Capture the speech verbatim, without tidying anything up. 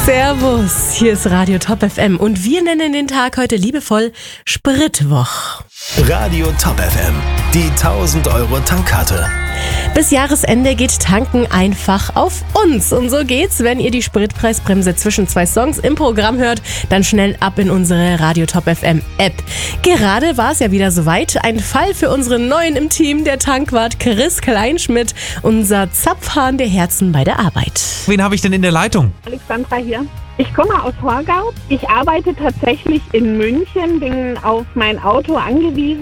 Servus, hier ist Radio Top F M und wir nennen den Tag heute liebevoll Spritwoch. Radio Top F M, die tausend Euro Tankkarte. Bis Jahresende geht Tanken einfach auf uns. Und so geht's, wenn ihr die Spritpreisbremse zwischen zwei Songs im Programm hört, dann schnell ab in unsere Radio Top F M App. Gerade war es ja wieder soweit. Ein Fall für unseren Neuen im Team, der Tankwart Chris Kleinschmidt, unser Zapfhahn der Herzen bei der Arbeit. Wen habe ich denn in der Leitung? Alexandra hier. Ich komme aus Torgau. Ich arbeite tatsächlich in München, bin auf mein Auto angewiesen.